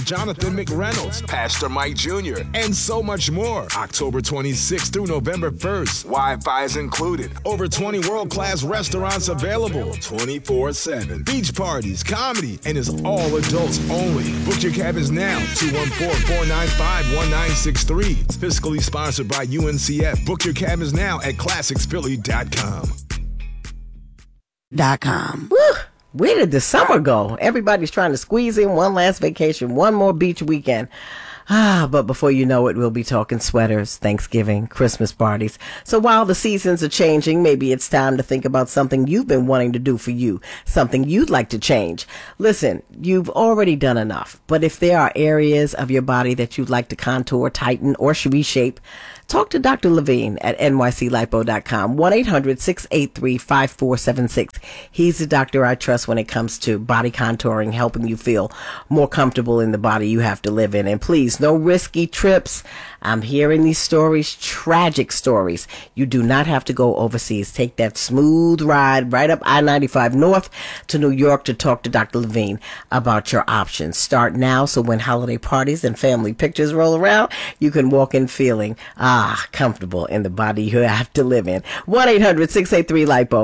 Jonathan McReynolds, Pastor Mike Jr., and so much more. October 26th through November 1st. Wi-Fi is included. Over 20 world-class restaurants available 24/7. Beach parties, comedy, and is all adults only. Book your cabins now. 214-495-1963. Fiscally sponsored by UNCF. Book your cabins now at classicsphilly.com. Woo! Where did the summer go? Everybody's trying to squeeze in one last vacation, one more beach weekend. But before you know it, we'll be talking sweaters, Thanksgiving, Christmas parties. So while the seasons are changing, maybe it's time to think about something you've been wanting to do for you, something you'd like to change. Listen, you've already done enough, but if there are areas of your body that you'd like to contour, tighten, or reshape, talk to Dr. Levine at nyclipo.com, 1-800-683-5476. He's the doctor I trust when it comes to body contouring, helping you feel more comfortable in the body you have to live in. And please, no risky trips. I'm hearing these stories, tragic stories. You do not have to go overseas. Take that smooth ride right up I-95 North to New York to talk to Dr. Levine about your options. Start now so when holiday parties and family pictures roll around, you can walk in feeling comfortable in the body you have to live in. 1-800-683-LIPO.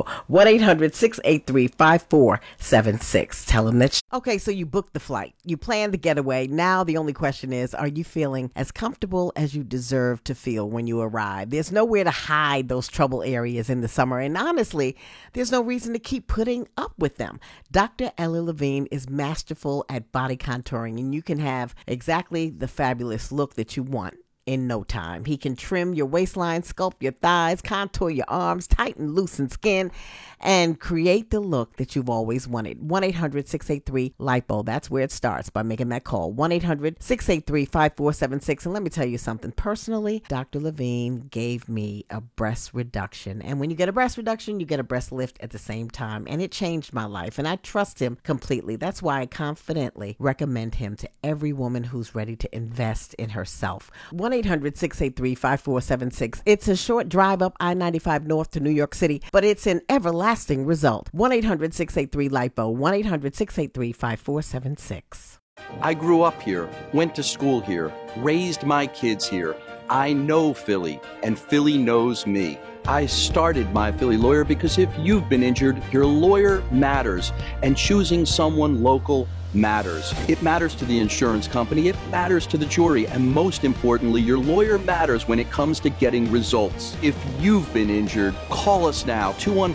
1-800-683-5476. Tell them that. Okay, so you booked the flight. You planned the getaway. Now the only question is, are you feeling as comfortable as you deserve to feel when you arrive? There's nowhere to hide those trouble areas in the summer. And honestly, there's no reason to keep putting up with them. Dr. Ellie Levine is masterful at body contouring, and you can have exactly the fabulous look that you want in no time. He can trim your waistline, sculpt your thighs, contour your arms, tighten, loosen skin, and create the look that you've always wanted. 1-800-683-LIPO. That's where it starts, by making that call. 1-800-683-5476. And let me tell you something. Personally, Dr. Levine gave me a breast reduction. And when you get a breast reduction, you get a breast lift at the same time. And it changed my life. And I trust him completely. That's why I confidently recommend him to every woman who's ready to invest in herself. 1-800-683-5476. It's a short drive up I-95 North to New York City, but it's an everlasting result. 1-800-683-LIPO. 1-800-683-5476. I grew up here, went to school here, raised my kids here. I know Philly, and Philly knows me. I started My Philly Lawyer because if you've been injured, your lawyer matters, and choosing someone local matters. It matters to the insurance company, it matters to the jury, and most importantly, your lawyer matters when it comes to getting results. If you've been injured, call us now,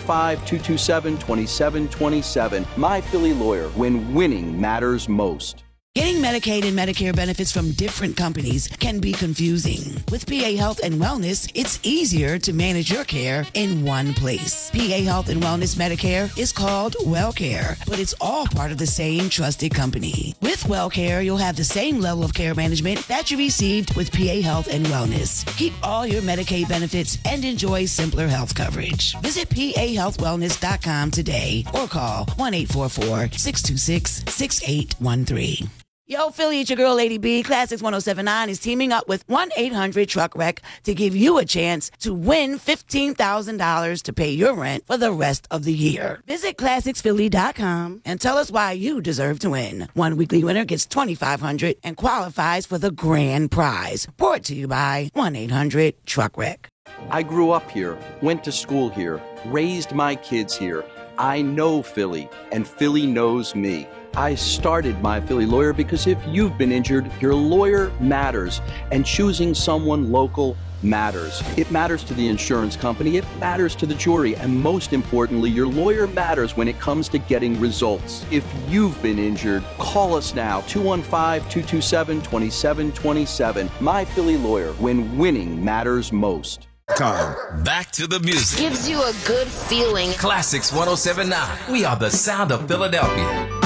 215-227-2727. My Philly Lawyer, when winning matters most. Getting Medicaid and Medicare benefits from different companies can be confusing. With PA Health and Wellness, it's easier to manage your care in one place. PA Health and Wellness Medicare is called WellCare, but it's all part of the same trusted company. With WellCare, you'll have the same level of care management that you received with PA Health and Wellness. Keep all your Medicaid benefits and enjoy simpler health coverage. Visit PAHealthWellness.com today or call 1-844-626-6813. Yo, Philly, it's your girl, Lady B. Classics 1079 is teaming up with 1-800-TRUCK-WRECK to give you a chance to win $15,000 to pay your rent for the rest of the year. Visit ClassicsPhilly.com and tell us why you deserve to win. One weekly winner gets $2,500 and qualifies for the grand prize. Brought to you by 1-800-TRUCK-WRECK. I grew up here, went to school here, raised my kids here. I know Philly, and Philly knows me. I started My Philly Lawyer because if you've been injured, your lawyer matters, and choosing someone local matters. It matters to the insurance company, it matters to the jury, and most importantly, your lawyer matters when it comes to getting results. If you've been injured, call us now, 215-227-2727. My Philly Lawyer, when winning matters most. Back to the music. Gives you a good feeling. Classics 1079. We are the sound of Philadelphia.